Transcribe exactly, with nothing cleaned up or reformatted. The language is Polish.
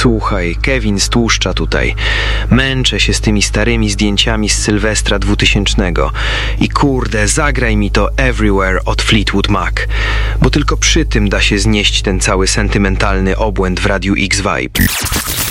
Słuchaj, Kevin z Tłuszcza tutaj. Męczę się z tymi starymi zdjęciami z Sylwestra dwutysięcznego i kurde, zagraj mi to Everywhere od Fleetwood Mac, bo tylko przy tym da się znieść ten cały sentymentalny obłęd w Radiu X Vibe.